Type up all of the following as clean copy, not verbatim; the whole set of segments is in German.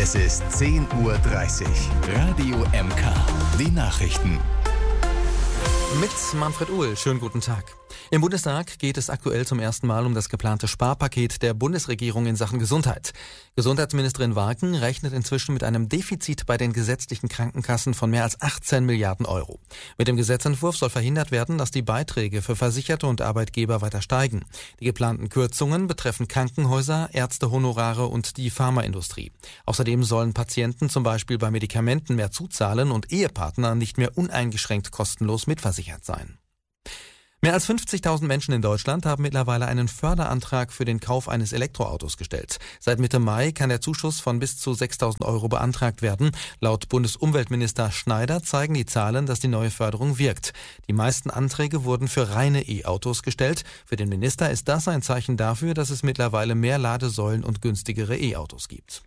Es ist 10:30 Uhr. Radio MK. Die Nachrichten. Mit Manfred Uhl. Schönen guten Tag. Im Bundestag geht es aktuell zum ersten Mal um das geplante Sparpaket der Bundesregierung in Sachen Gesundheit. Gesundheitsministerin Warken rechnet inzwischen mit einem Defizit bei den gesetzlichen Krankenkassen von mehr als 18 Milliarden Euro. Mit dem Gesetzentwurf soll verhindert werden, dass die Beiträge für Versicherte und Arbeitgeber weiter steigen. Die geplanten Kürzungen betreffen Krankenhäuser, Ärztehonorare und die Pharmaindustrie. Außerdem sollen Patienten zum Beispiel bei Medikamenten mehr zuzahlen und Ehepartner nicht mehr uneingeschränkt kostenlos mitversichert sein. Mehr als 50.000 Menschen in Deutschland haben mittlerweile einen Förderantrag für den Kauf eines Elektroautos gestellt. Seit Mitte Mai kann der Zuschuss von bis zu 6.000 Euro beantragt werden. Laut Bundesumweltminister Schneider zeigen die Zahlen, dass die neue Förderung wirkt. Die meisten Anträge wurden für reine E-Autos gestellt. Für den Minister ist das ein Zeichen dafür, dass es mittlerweile mehr Ladesäulen und günstigere E-Autos gibt.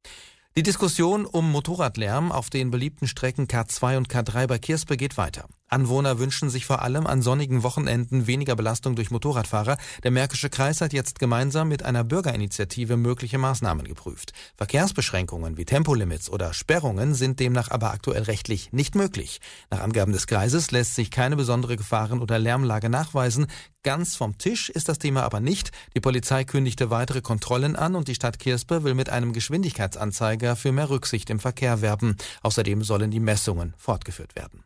Die Diskussion um Motorradlärm auf den beliebten Strecken K2 und K3 bei Kirspe geht weiter. Anwohner wünschen sich vor allem an sonnigen Wochenenden weniger Belastung durch Motorradfahrer. Der Märkische Kreis hat jetzt gemeinsam mit einer Bürgerinitiative mögliche Maßnahmen geprüft. Verkehrsbeschränkungen wie Tempolimits oder Sperrungen sind demnach aber aktuell rechtlich nicht möglich. Nach Angaben des Kreises lässt sich keine besondere Gefahren- oder Lärmlage nachweisen. Ganz vom Tisch ist das Thema aber nicht. Die Polizei kündigte weitere Kontrollen an und die Stadt Kirspe will mit einem Geschwindigkeitsanzeiger für mehr Rücksicht im Verkehr werben. Außerdem sollen die Messungen fortgeführt werden.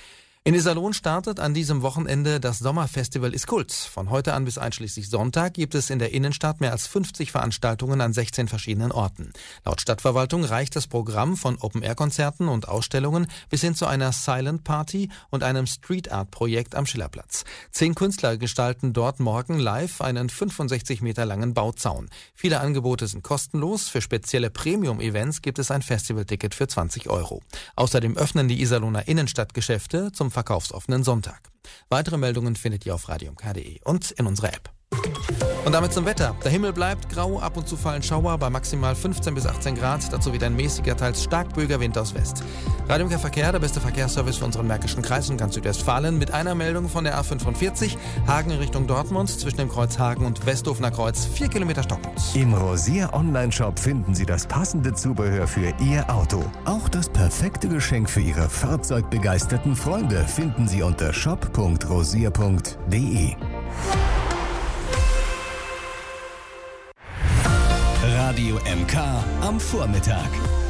In Iserlohn startet an diesem Wochenende das Sommerfestival Iskult. Von heute an bis einschließlich Sonntag gibt es in der Innenstadt mehr als 50 Veranstaltungen an 16 verschiedenen Orten. Laut Stadtverwaltung reicht das Programm von Open-Air-Konzerten und Ausstellungen bis hin zu einer Silent Party und einem Street-Art-Projekt am Schillerplatz. 10 Künstler gestalten dort morgen live einen 65 Meter langen Bauzaun. Viele Angebote sind kostenlos. Für spezielle Premium-Events gibt es ein Festivalticket für 20 Euro. Außerdem öffnen die Iserlohner Innenstadtgeschäfte zum verkaufsoffenen Sonntag. Weitere Meldungen findet ihr auf radiomk.de und in unserer App. Und damit zum Wetter. Der Himmel bleibt grau, ab und zu fallen Schauer bei maximal 15 bis 18 Grad. Dazu wieder ein mäßiger, teils stark böiger Wind aus West. Radio MK Verkehr, der beste Verkehrsservice für unseren Märkischen Kreis und ganz Südwestfalen. Mit einer Meldung von der A45, Hagen Richtung Dortmund, zwischen dem Kreuz Hagen und Westhofener Kreuz, 4 Kilometer Stockpunkt. Im Rosier Online-Shop finden Sie das passende Zubehör für Ihr Auto. Auch das perfekte Geschenk für Ihre fahrzeugbegeisterten Freunde finden Sie unter shop.rosier.de. Radio MK am Vormittag.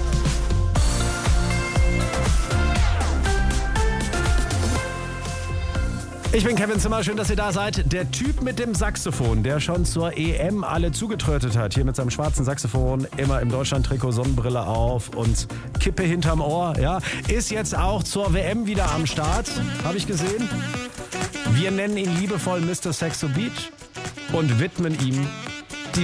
Ich bin Kevin Zimmer, schön, dass ihr da seid. Der Typ mit dem Saxophon, der schon zur EM alle zugetrötet hat, hier mit seinem schwarzen Saxophon, immer im Deutschland-Trikot, Sonnenbrille auf und Kippe hinterm Ohr, ja, ist jetzt auch zur WM wieder am Start, habe ich gesehen. Wir nennen ihn liebevoll Mr. Saxo Beat und widmen ihm